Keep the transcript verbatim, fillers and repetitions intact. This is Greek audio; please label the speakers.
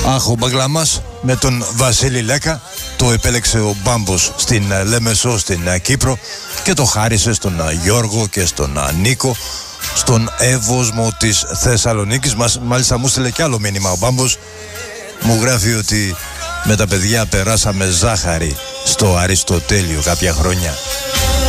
Speaker 1: Αχ, ο Μπαγκλαμάς με τον Βασίλη Λέκα το επέλεξε ο Μπάμπος στην Λέμεσο, στην Κύπρο, και το χάρισε στον Γιώργο και στον Νίκο στον Εύωσμο της Θεσσαλονίκης. Μας, μάλιστα μου στείλε κι άλλο μήνυμα ο Μπάμπος. Μου γράφει ότι με τα παιδιά περάσαμε ζάχαρη στο Αριστοτέλειο κάποια χρόνια.